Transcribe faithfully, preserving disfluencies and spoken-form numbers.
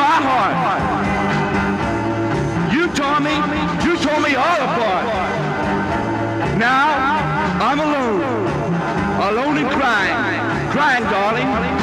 my heart. You tore me, you tore me all apart. Now I'm alone, alone and crying, crying, darling.